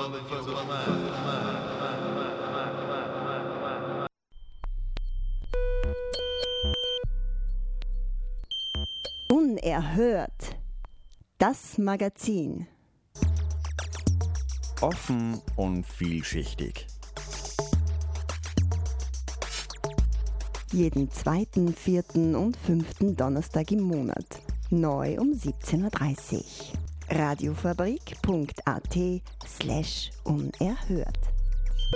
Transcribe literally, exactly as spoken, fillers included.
Unerhört. Das Magazin. Offen und vielschichtig. Jeden zweiten, vierten und fünften Donnerstag im Monat. Neu um siebzehn Uhr dreißig. radiofabrik punkt at slash unerhört.